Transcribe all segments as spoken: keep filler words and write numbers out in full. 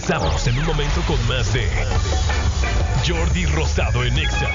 Regresamos en un momento con más de Jordi Rosado en Exa.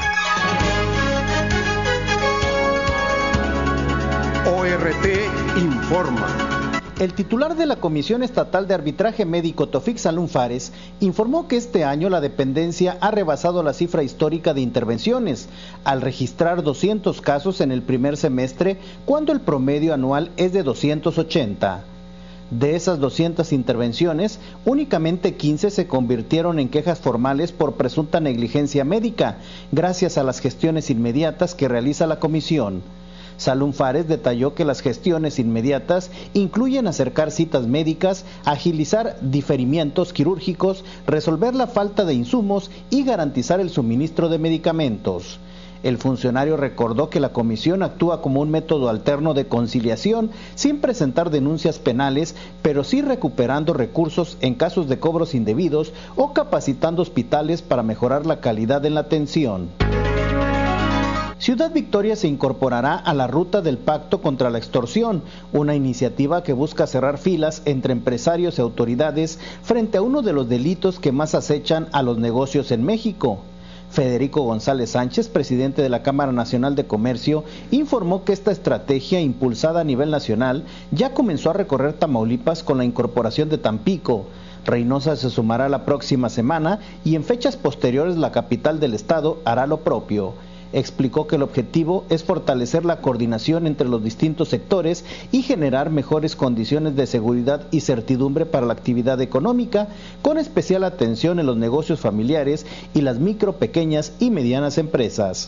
O R T informa. El titular de la Comisión Estatal de Arbitraje Médico, Tofik Salum Fares, informó que este año la dependencia ha rebasado la cifra histórica de intervenciones, al registrar doscientos casos en el primer semestre, cuando el promedio anual es de doscientos ochenta. De esas doscientas intervenciones, únicamente quince se convirtieron en quejas formales por presunta negligencia médica, gracias a las gestiones inmediatas que realiza la comisión. Salum Fares detalló que las gestiones inmediatas incluyen acercar citas médicas, agilizar diferimientos quirúrgicos, resolver la falta de insumos y garantizar el suministro de medicamentos. El funcionario recordó que la comisión actúa como un método alterno de conciliación sin presentar denuncias penales, pero sí recuperando recursos en casos de cobros indebidos o capacitando hospitales para mejorar la calidad en la atención. Ciudad Victoria se incorporará a la Ruta del Pacto contra la Extorsión, una iniciativa que busca cerrar filas entre empresarios y autoridades frente a uno de los delitos que más acechan a los negocios en México. Federico González Sánchez, presidente de la Cámara Nacional de Comercio, informó que esta estrategia, impulsada a nivel nacional, ya comenzó a recorrer Tamaulipas con la incorporación de Tampico. Reynosa se sumará la próxima semana y en fechas posteriores la capital del estado hará lo propio. Explicó que el objetivo es fortalecer la coordinación entre los distintos sectores y generar mejores condiciones de seguridad y certidumbre para la actividad económica, con especial atención en los negocios familiares y las micro, pequeñas y medianas empresas.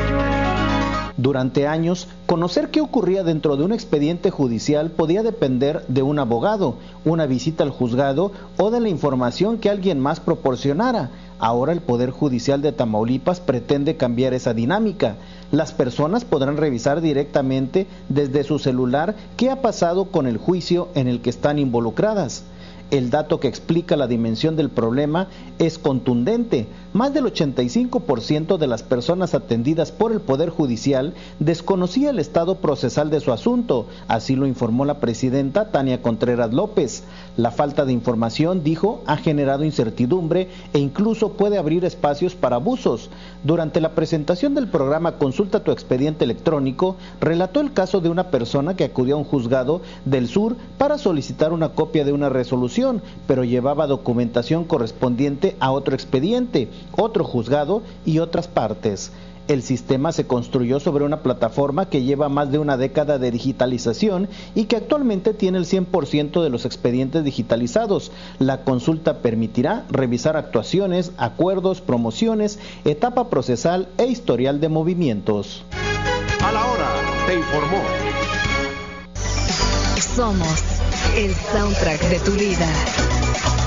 Durante años, conocer qué ocurría dentro de un expediente judicial podía depender de un abogado, una visita al juzgado o de la información que alguien más proporcionara. Ahora el Poder Judicial de Tamaulipas pretende cambiar esa dinámica. Las personas podrán revisar directamente desde su celular qué ha pasado con el juicio en el que están involucradas. El dato que explica la dimensión del problema es contundente. Más del ochenta y cinco por ciento de las personas atendidas por el Poder Judicial desconocía el estado procesal de su asunto, así lo informó la presidenta Tania Contreras López. La falta de información, dijo, ha generado incertidumbre e incluso puede abrir espacios para abusos. Durante la presentación del programa Consulta tu expediente electrónico, relató el caso de una persona que acudió a un juzgado del sur para solicitar una copia de una resolución, pero llevaba documentación correspondiente a otro expediente, otro juzgado y otras partes. El sistema se construyó sobre una plataforma que lleva más de una década de digitalización y que actualmente tiene el cien por ciento de los expedientes digitalizados. La consulta permitirá revisar actuaciones, acuerdos, promociones, etapa procesal e historial de movimientos. A la hora, te informó. Somos el soundtrack de tu vida.